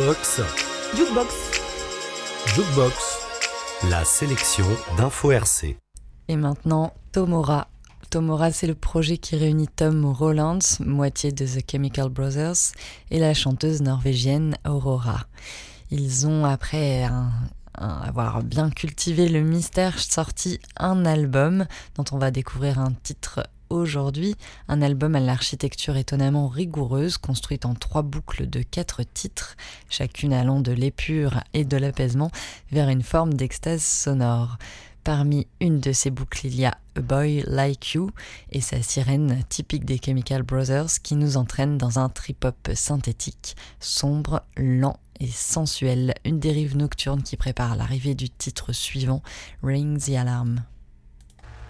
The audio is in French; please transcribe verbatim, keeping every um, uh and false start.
Jukebox. Jukebox. Jukebox. La sélection d'Info R C. Et maintenant, Tomorra. Tomorra, c'est le projet qui réunit Tom Rowlands, moitié de The Chemical Brothers, et la chanteuse norvégienne Aurora. Ils ont, après un, un, avoir bien cultivé le mystère, sorti un album dont on va découvrir un titre aujourd'hui. Un album à l'architecture étonnamment rigoureuse, construite en trois boucles de quatre titres, chacune allant de l'épure et de l'apaisement vers une forme d'extase sonore. Parmi une de ces boucles, il y a A Boy Like You et sa sirène typique des Chemical Brothers qui nous entraîne dans un trip-hop synthétique, sombre, lent et sensuel, une dérive nocturne qui prépare l'arrivée du titre suivant, Ring the Alarm.